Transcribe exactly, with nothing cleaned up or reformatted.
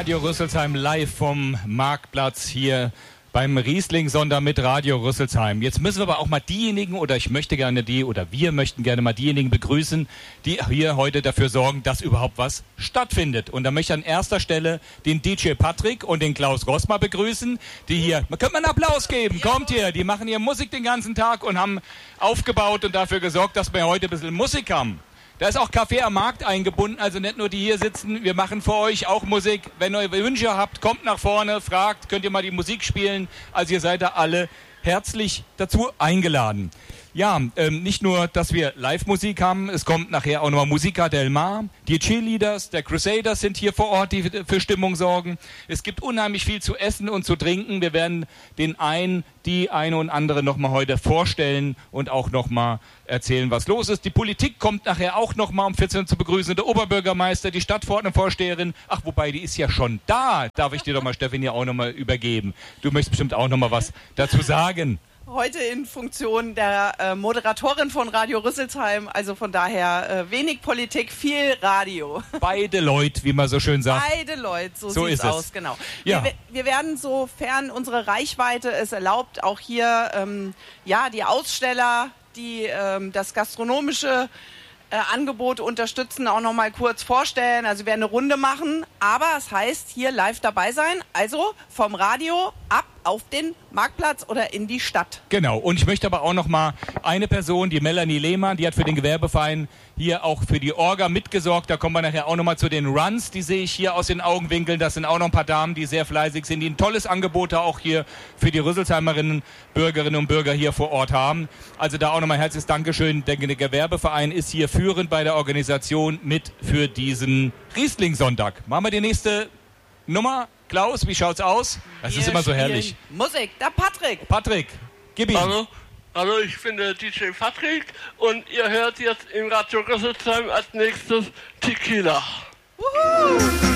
Radio Rüsselsheim live vom Marktplatz hier beim Riesling-Sonder mit Radio Rüsselsheim. Jetzt müssen wir aber auch mal diejenigen, oder ich möchte gerne die, oder wir möchten gerne mal diejenigen begrüßen, die hier heute dafür sorgen, dass überhaupt was stattfindet. Und da möchte ich an erster Stelle den D J Patrick und den Klaus Rossmann begrüßen, die hier, man könnte mal einen Applaus geben, kommt hier, die machen hier Musik den ganzen Tag und haben aufgebaut und dafür gesorgt, dass wir heute ein bisschen Musik haben. Da ist auch Café am Markt eingebunden, also nicht nur die hier sitzen, wir machen für euch auch Musik. Wenn ihr Wünsche habt, kommt nach vorne, fragt, könnt ihr mal die Musik spielen. Also ihr seid da alle herzlich dazu eingeladen. Ja, ähm, nicht nur, dass wir Live-Musik haben, es kommt nachher auch nochmal Musica del Mar. Die Cheerleaders der Crusaders sind hier vor Ort, die für Stimmung sorgen. Es gibt unheimlich viel zu essen und zu trinken. Wir werden den einen, die eine und andere nochmal heute vorstellen und auch nochmal erzählen, was los ist. Die Politik kommt nachher auch nochmal um vierzehn Uhr zu begrüßen. Der Oberbürgermeister, die Stadtverordnetenvorsteherin. Ach, wobei, die ist ja schon da. Darf ich dir doch mal, Stefanie, auch nochmal übergeben. Du möchtest bestimmt auch nochmal was dazu sagen. Heute in Funktion der äh, Moderatorin von Radio Rüsselsheim, also von daher äh, wenig Politik, viel Radio. Beide Leute, wie man so schön sagt. Beide Leute, so, so sieht's ist aus, es. genau. Ja. Wir, wir werden, sofern unsere Reichweite es erlaubt, auch hier ähm, ja, die Aussteller, die ähm, das gastronomische äh, Angebot unterstützen, auch noch mal kurz vorstellen. Also wir werden eine Runde machen, aber es heißt hier live dabei sein, also vom Radio ab auf den Marktplatz oder in die Stadt. Genau, und ich möchte aber auch noch mal eine Person, die Melanie Lehmann, die hat für den Gewerbeverein hier auch für die Orga mitgesorgt. Da kommen wir nachher auch noch mal zu den Runs, die sehe ich hier aus den Augenwinkeln. Das sind auch noch ein paar Damen, die sehr fleißig sind, die ein tolles Angebot auch hier für die Rüsselsheimerinnen, Bürgerinnen und Bürger hier vor Ort haben. Also da auch noch mal herzliches Dankeschön. Der Gewerbeverein ist hier führend bei der Organisation mit für diesen Riesling-Sonntag. Machen wir die nächste Nummer. Klaus, wie schaut's aus? Das Wir ist immer so herrlich. Musik, der Patrick. Patrick, gib ihm. Hallo, hallo, ich bin der D J Patrick und ihr hört jetzt im Radio Rüsselsheim als nächstes Tequila. Wuhu!